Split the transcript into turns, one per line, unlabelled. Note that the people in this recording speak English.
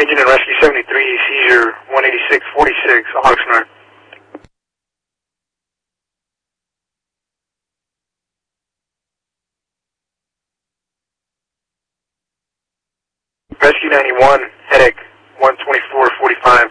Engine and Rescue 73, seizure 18646, Oxnard. Rescue 91, headache 12445.